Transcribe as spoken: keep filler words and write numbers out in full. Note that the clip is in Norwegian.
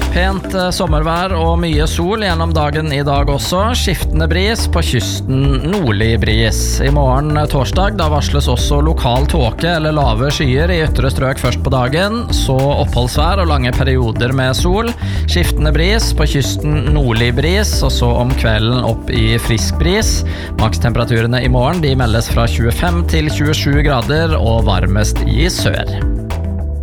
Pent eh, sommervær og mye sol gjennom dagen i dag også. Skiftende bris på kysten, nordlig bris. I morgen eh, torsdag da varsles også lokal tåke eller lave skyer i ytre strøk først på dagen. Så oppholdsvær og lange perioder med sol. Skiftende bris på kysten, nordlig bris. Og så om kvelden opp i frisk bris. Makstemperaturene i morgen de meldes fra tjuefem til tjuesju grader og varmest i sør.